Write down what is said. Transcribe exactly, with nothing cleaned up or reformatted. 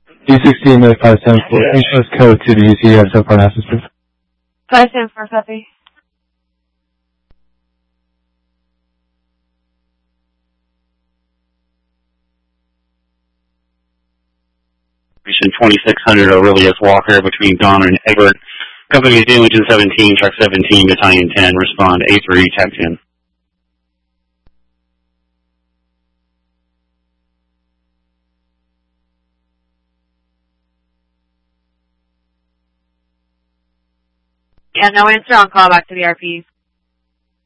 D sixteen with five seven four. Anxious code to the U C. You have so far an assist, please. five seven four, copy. twenty-six hundred Aurelius Walker between Donner and Edward. Company is Engine seventeen, Truck seventeen, Battalion ten. Respond A three, Tech ten. Yeah, no answer. I'll call back to the R P.